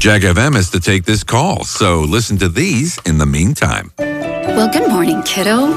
Jack FM has to take this call, so listen to these in the meantime. Well, good morning, kiddo.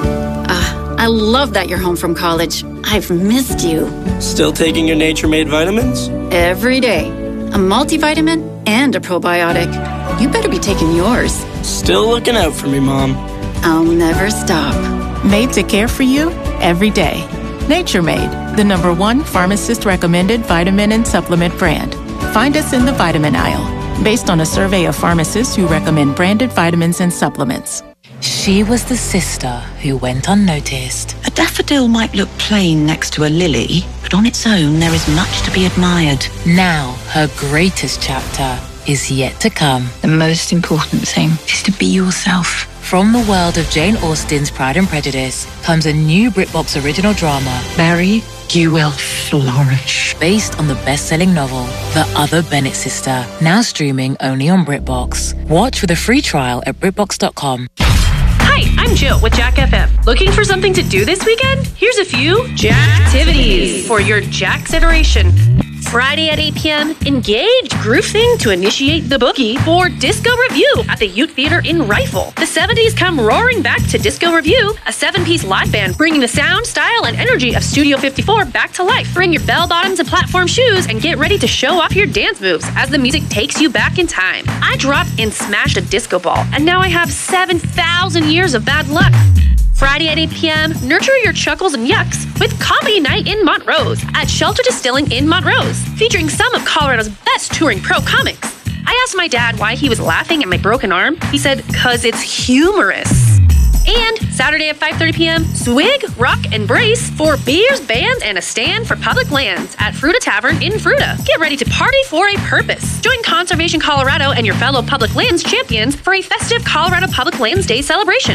I love that you're home from college. I've missed you. Still taking your Nature Made vitamins? Every day. A multivitamin and a probiotic. You better be taking yours. Still looking out for me, Mom. I'll never stop. Made to care for you every day. Nature Made, the #1 pharmacist-recommended vitamin and supplement brand. Find us in the vitamin aisle, based on a survey of pharmacists who recommend branded vitamins and supplements. She was the sister who went unnoticed. A daffodil might look plain next to a lily, but on its own there is much to be admired. Now, her greatest chapter is yet to come. The most important thing is to be yourself. From the world of Jane Austen's Pride and Prejudice comes a new BritBox original drama. Mary, you will flourish. Based on the best-selling novel, The Other Bennett Sister, now streaming only on BritBox. Watch with a free trial at BritBox.com. Hi, I'm Jill with Jack FM. Looking for something to do this weekend? Here's a few Jacktivities for your Jack's-iteration. Friday at 8 p.m., engage Groovething to initiate the boogie for Disco Review at the Ute Theater in Rifle. The 70s come roaring back to Disco Review, a 7-piece live band bringing the sound, style, and energy of Studio 54 back to life. Bring your bell-bottoms and platform shoes and get ready to show off your dance moves as the music takes you back in time. I dropped and smashed a disco ball, and now I have 7,000 years of bad luck. Friday at 8 p.m., nurture your chuckles and yucks with Comedy Night in Montrose at Shelter Distilling in Montrose, featuring some of Colorado's best touring pro comics. I asked my dad why he was laughing at my broken arm. He said, "'Cause it's humorous." And Saturday at 5:30 p.m., swig, rock, and brace for beers, bands, and a stand for public lands at Fruta Tavern in Fruta. Get ready to party for a purpose. Join Conservation Colorado and your fellow public lands champions for a festive Colorado Public Lands Day celebration.